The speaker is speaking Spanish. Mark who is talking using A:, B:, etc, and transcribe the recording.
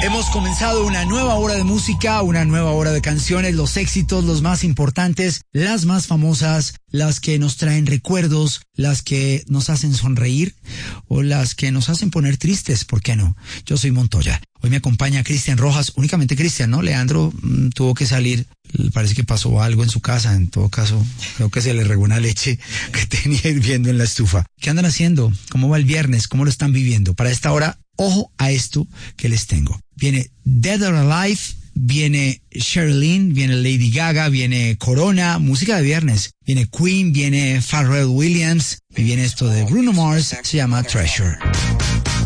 A: Hemos comenzado una nueva hora de música, una nueva hora de canciones, los éxitos, los más importantes, las más famosas, las que nos traen recuerdos, las que nos hacen sonreír o las que nos hacen poner tristes, ¿por qué no? Yo soy Montoya. Hoy me acompaña Cristian Rojas, únicamente Cristian, ¿no? Leandro tuvo que salir, parece que pasó algo en su casa, en todo caso, creo que se le regó una leche que tenía hirviendo en la estufa. ¿Qué andan haciendo? ¿Cómo va el viernes? ¿Cómo lo están viviendo? Para esta hora, ojo a esto que les tengo. Viene Dead or Alive, viene Sherilyn, viene Lady Gaga, viene Corona, música de viernes. Viene Queen, viene Pharrell Williams, y viene esto de Bruno Mars, se llama Treasure.